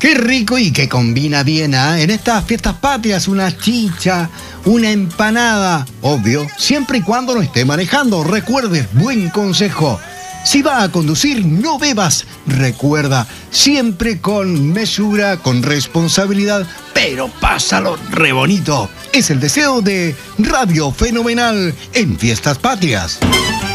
Qué rico y que combina bien, ¿eh? En estas fiestas patrias, una chicha, una empanada, obvio, siempre y cuando no esté manejando. Recuerde, buen consejo. Si va a conducir, no bebas. Recuerda, siempre con mesura, con responsabilidad, pero pásalo re bonito. Es el deseo de Radio Fenomenal en Fiestas Patrias.